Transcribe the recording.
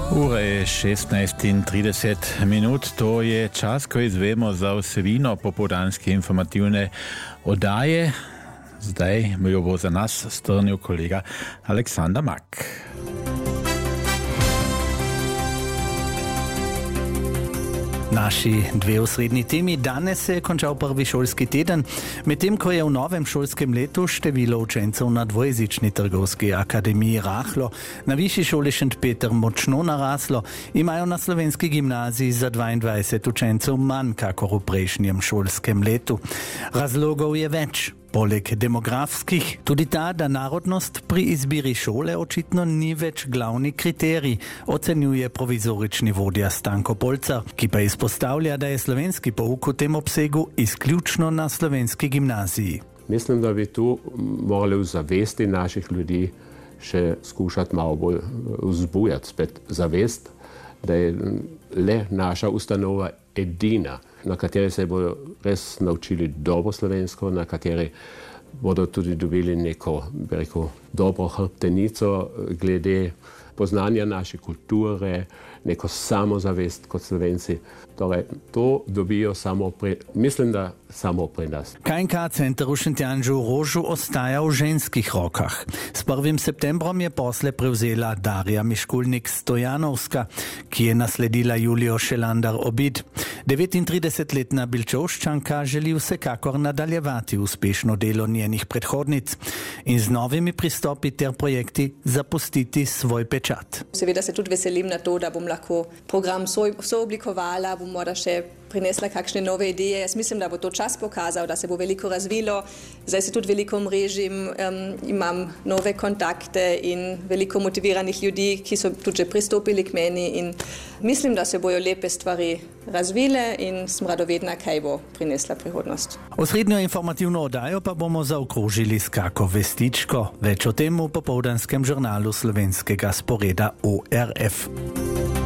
Ura je 16:30, to je čas, ko izvemo za vsebino popoldanske informativne oddaje. Zdaj jo bo za nas strnil kolega Aleksandar Mak. Naši dve osrednji temi. Danes se je končal prvi šolski teden, medtem ko je v novem šolskem letu število učencev na dvojezični trgovski akademiji rahlo, na višji šoli Šentpeter močno naraslo, imajo na slovenski gimnaziji za 22 učencev manj kakor v prejšnjem šolskem letu. Razlogov je več. Poleg demografskih, tudi ta, da narodnost pri izbiri šole očitno ni več glavni kriterij, ocenjuje provizorični vodja Stanko Polcar, ki pa izpostavlja, da je slovenski pouk v tem obsegu izključno na slovenski gimnaziji. Mislim, da bi tu morali v zavesti naših ljudi še skušati malo bolj vzbujati spet zavest, da je le naša ustanova edina, na kateri se bodo res naučili dobro slovensko, na kateri bodo tudi dobili neko, bi rekel, dobro hrbtenico glede poznanja naše kulture, neko samozavest kot Slovenci. Torej, to dobijo mislim, da samo pri nas. KNK center v Šentjanžu v Rožu ostaja v ženskih rokah. S 1. septembrom je posle prevzela Darja Miškulnik-Stojanovska, ki je nasledila Julijo Šelandar-Obid. 39-letna Bilčovščanka želi vsekakor nadaljevati uspešno delo njenih predhodnic in z novimi pristopi ter projekti zapustiti svoj pečat. Seveda se tudi veselim na to, da bom lahko program sooblikovala, bom morda še prinesla kakšne nove ideje. Jaz mislim, da bo to čas pokazal, da se bo veliko razvilo. Zdaj se tudi veliko mrežim, imam nove kontakte in veliko motiviranih ljudi, ki so tudi že pristopili k meni in mislim, da se bojo lepe stvari razvile in sem radovedna, kaj bo prinesla prihodnost. Osrednjo informativno oddajo pa bomo zaokrožili s kako vestičko. Več o tem v popoldanskem žurnalu slovenskega sporeda ORF.